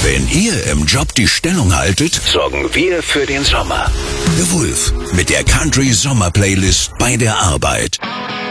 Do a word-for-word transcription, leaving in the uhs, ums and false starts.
Wenn ihr im Job die Stellung haltet, sorgen wir für den Sommer. The Wolf mit der Country Sommer Playlist bei der Arbeit.